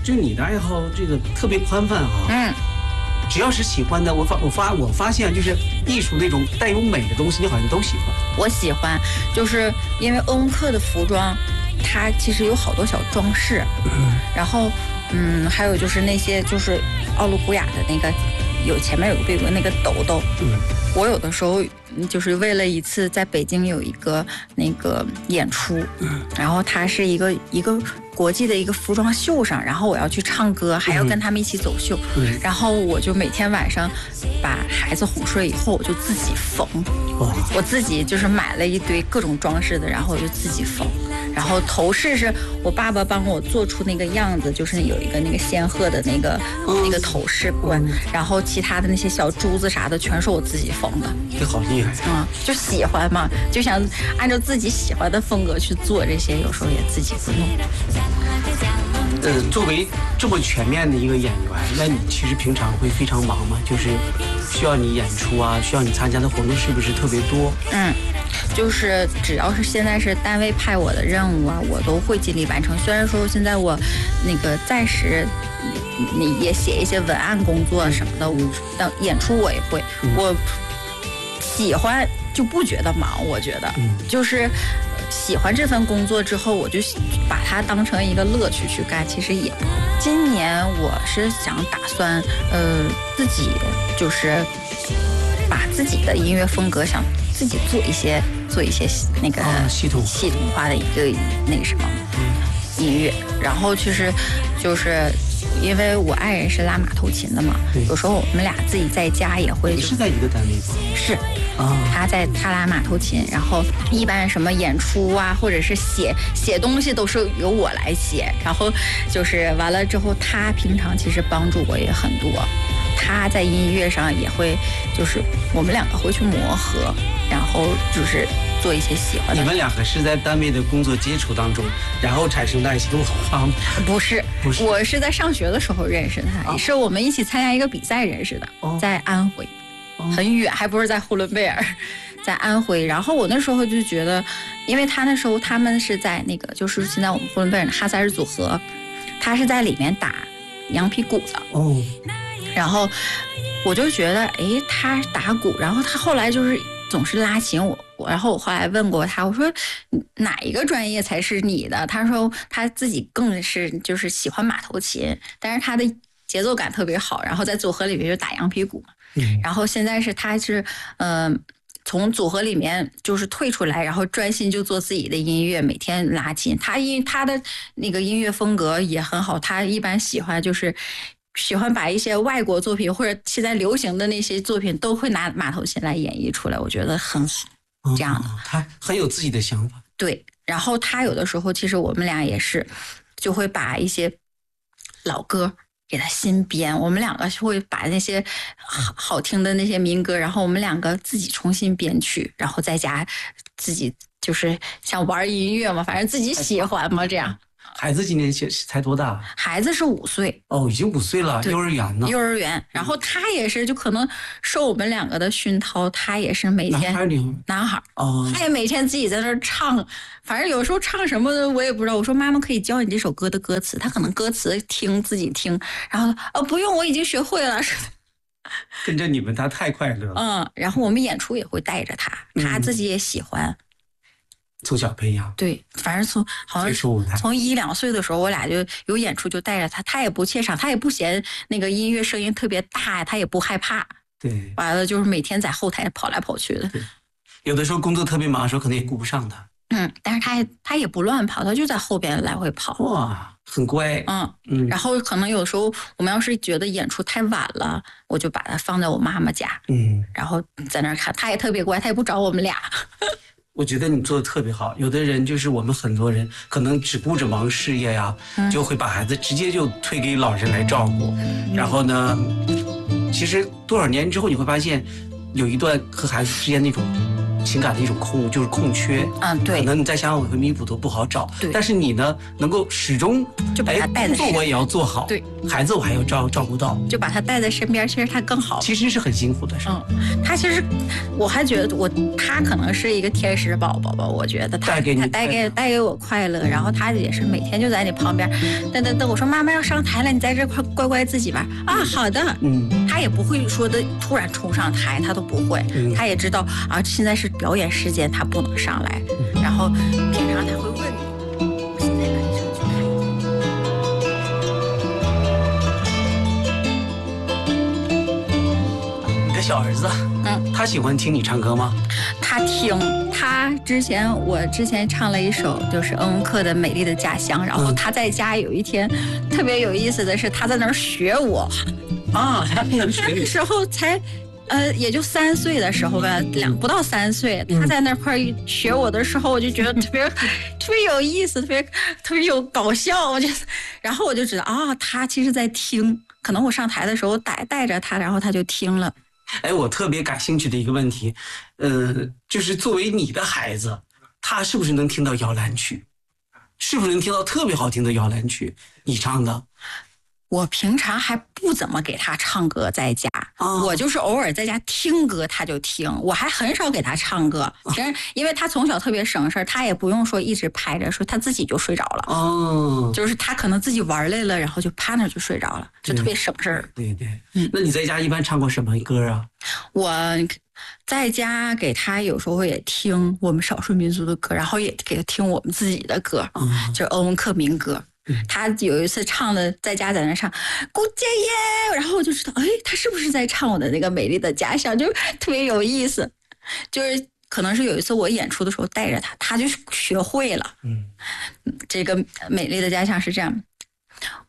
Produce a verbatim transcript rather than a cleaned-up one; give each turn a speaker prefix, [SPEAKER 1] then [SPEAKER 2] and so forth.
[SPEAKER 1] 就你的爱好这个特别宽泛哈。
[SPEAKER 2] 嗯。
[SPEAKER 1] 只要是喜欢的，我发我发我发现就是艺术那种带有美的东西，你好像都喜欢。
[SPEAKER 2] 我喜欢，就是因为欧文克的服装，它其实有好多小装饰，嗯、然后嗯，还有就是那些就是奥鲁古雅的那个有前面有个有个那个斗斗，嗯，我有的时候就是为了一次在北京有一个那个演出，嗯，然后它是一个一个。国际的一个服装秀上，然后我要去唱歌，还要跟他们一起走秀，嗯、然后我就每天晚上把孩子哄睡以后，我就自己缝，哦、我自己就是买了一堆各种装饰的，然后我就自己缝，然后头饰是我爸爸帮我做出那个样子，就是有一个那个仙鹤的那个、嗯、那个头饰冠，然后其他的那些小珠子啥的全是我自己缝的。
[SPEAKER 1] 这好厉害
[SPEAKER 2] 啊、嗯！就喜欢嘛，就想按照自己喜欢的风格去做这些，有时候也自己不弄。
[SPEAKER 1] 呃，作为这么全面的一个演员，那你其实平常会非常忙吗？就是需要你演出啊，需要你参加的活动是不是特别多？
[SPEAKER 2] 嗯，就是只要是现在是单位派我的任务啊，我都会尽力完成。虽然说现在我那个暂时你也写一些文案工作什么的，我等演出我也会，嗯、我喜欢就不觉得忙，我觉得、嗯、就是。喜欢这份工作之后，我就把它当成一个乐趣去干。其实也，今年我是想打算，呃，自己就是把自己的音乐风格想自己做一些做一些那个、
[SPEAKER 1] 啊、系统
[SPEAKER 2] 系统化的一个那个什么音乐，然后其实就是因为我爱人是拉马头琴的嘛，有时候我们俩自己在家也会。
[SPEAKER 1] 你是在一个单位吗？
[SPEAKER 2] 是。哦、他在他拉马头琴，然后一般什么演出啊，或者是写写东西都是由我来写，然后就是完了之后，他平常其实帮助我也很多，他在音乐上也会，就是我们两个会去磨合，然后就是做一些喜欢的。
[SPEAKER 1] 你们两个是在单位的工作接触当中，然后产生的爱情火花吗？
[SPEAKER 2] 不是，
[SPEAKER 1] 不是，
[SPEAKER 2] 我是在上学的时候认识他，也、哦、是我们一起参加一个比赛认识的，哦、在安徽。很远，还不是在呼伦贝尔，在安徽。然后我那时候就觉得，因为他那时候他们是在那个，就是现在我们呼伦贝尔的哈萨尔组合，他是在里面打羊皮鼓的。哦。然后我就觉得，哎，他打鼓，然后他后来就是总是拉琴我，我，然后我后来问过他，我说哪一个专业才是你的？他说他自己更是就是喜欢马头琴，但是他的节奏感特别好，然后在组合里面就打羊皮鼓。嗯、然后现在是他是嗯、呃、从组合里面就是退出来，然后专心就做自己的音乐，每天拉琴。他因他的那个音乐风格也很好，他一般喜欢就是喜欢把一些外国作品或者现在流行的那些作品都会拿马头琴来演绎出来，我觉得很好。这样的、
[SPEAKER 1] 哦、他很有自己的想法。
[SPEAKER 2] 对，然后他有的时候其实我们俩也是就会把一些老歌给他新编，我们两个会把那些好好听的那些民歌，然后我们两个自己重新编曲，然后在家自己就是像玩音乐嘛，反正自己喜欢嘛，这样。
[SPEAKER 1] 孩子今年才多大？
[SPEAKER 2] 孩子是五岁。
[SPEAKER 1] 哦，已经五岁了，幼儿园呢。
[SPEAKER 2] 幼儿园，然后他也是，就可能受我们两个的熏陶，他也是每天。
[SPEAKER 1] 男孩女孩？
[SPEAKER 2] 男孩。
[SPEAKER 1] 哦。
[SPEAKER 2] 他也每天自己在那儿唱，反正有时候唱什么的我也不知道。我说妈妈可以教你这首歌的歌词，他可能歌词听自己听，然后哦不用，我已经学会了。
[SPEAKER 1] 跟着你们他太快乐了。
[SPEAKER 2] 嗯，然后我们演出也会带着他，他自己也喜欢。嗯，
[SPEAKER 1] 从小培养。
[SPEAKER 2] 对，反正从好像从一两岁的时候，我俩就有演出就带着他，他也不怯场，他也不嫌那个音乐声音特别大，他也不害怕。
[SPEAKER 1] 对，
[SPEAKER 2] 完了就是每天在后台跑来跑去的。
[SPEAKER 1] 对，有的时候工作特别忙的时候，可能也顾不上他。
[SPEAKER 2] 嗯，但是他也他也不乱跑，他就在后边来回跑。
[SPEAKER 1] 哇，很乖。
[SPEAKER 2] 嗯嗯，然后可能有时候我们要是觉得演出太晚了，我就把他放在我妈妈家，嗯，然后在那儿看，他也特别乖，他也不找我们俩。
[SPEAKER 1] 我觉得你做的特别好，有的人就是我们很多人可能只顾着忙事业呀、嗯，就会把孩子直接就推给老人来照顾、嗯、然后呢其实多少年之后你会发现有一段和孩子之间那种情感的一种空，就是空缺。
[SPEAKER 2] 嗯，对。
[SPEAKER 1] 可能你在乡下会弥补的不好找。
[SPEAKER 2] 对。
[SPEAKER 1] 但是你呢，能够始终
[SPEAKER 2] 就把他带在身边，
[SPEAKER 1] 工作我也要做好。
[SPEAKER 2] 对。
[SPEAKER 1] 孩子我还要照照顾到。
[SPEAKER 2] 就把他带在身边，其实他更好。
[SPEAKER 1] 其实是很辛苦的事。
[SPEAKER 2] 嗯，他其实，我还觉得我他可能是一个天使宝宝吧。我觉得他
[SPEAKER 1] 带给你
[SPEAKER 2] 他带给带给我快乐，然后他也是每天就在你旁边。等等等，我说妈妈要上台了，你在这块乖乖自己玩啊。好的。嗯。他也不会说的突然冲上台，他都不会。嗯。他也知道啊，现在是表演时间，他不能上来。嗯、然后平常他会问你，我现在可以上去
[SPEAKER 1] 看。你的小儿子，嗯，他喜欢听你唱歌吗？
[SPEAKER 2] 他听。他之前我之前唱了一首就是恩文克的《美丽的家乡》，然后他在家有一天、嗯、特别有意思的是，他在那儿学我。
[SPEAKER 1] 啊，他那
[SPEAKER 2] 时候才，呃，也就三岁的时候吧，两不到三岁，他在那块学我的时候，我就觉得特别特别有意思，特别特别有搞笑，我就，然后我就知道啊，他其实在听，可能我上台的时候带带着他，然后他就听了。
[SPEAKER 1] 哎，我特别感兴趣的一个问题，呃，就是作为你的孩子，他是不是能听到摇篮曲？是不是能听到特别好听的摇篮曲？你唱的？
[SPEAKER 2] 我平常还不怎么给他唱歌，在家，哦、我就是偶尔在家听歌他就听，我还很少给他唱歌。平时、哦、因为他从小特别省事，他也不用说一直拍着说，他自己就睡着了。哦，就是他可能自己玩累了，然后就趴那就睡着了，就特别省事儿。
[SPEAKER 1] 对对，嗯，那你在家一般唱过什么歌啊？
[SPEAKER 2] 我在家给他有时候也听我们少数民族的歌，然后也给他听我们自己的歌，嗯、就是欧文克民歌。他有一次唱的，在家在那唱顾姐耶，然后我就知道，哎，他是不是在唱我的那个美丽的家乡，就特别有意思。就是可能是有一次我演出的时候带着他，他就学会了。嗯，这个美丽的家乡是这样，